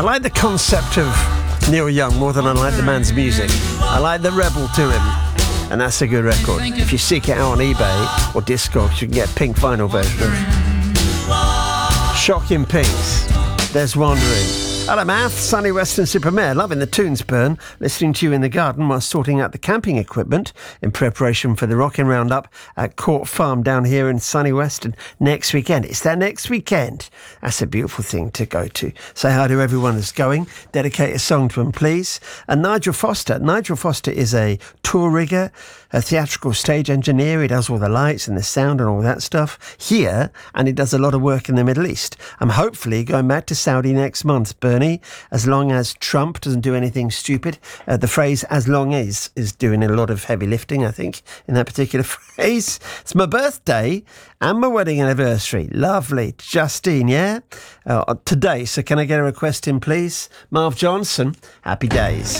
like the concept of Neil Young more than I like the man's music. I like the rebel to him, and that's a good record. If you seek it out on eBay or Discogs, you can get a pink vinyl version of Shocking Pinks. There's Wandering. Hello, Math. Sunny Western Supermare. Loving the tunes, Burn. Listening to you in the garden while sorting out the camping equipment in preparation for the Rockin' Roundup at Court Farm down here in sunny Western next weekend. It's that next weekend. That's a beautiful thing to go to. Say hi to everyone that's going. Dedicate a song to them, please. And Nigel Foster. Nigel Foster is a tour rigger, a theatrical stage engineer. He does all the lights and the sound and all that stuff here, and he does a lot of work in the Middle East. I'm hopefully going back to Saudi next month, Bernie, as long as Trump doesn't do anything stupid. The phrase "as long as" is doing a lot of heavy lifting, I think, in that particular phrase. It's my birthday and my wedding anniversary. Lovely. Justine, yeah? Today, so can I get a request in, please? Marv Johnson, happy days.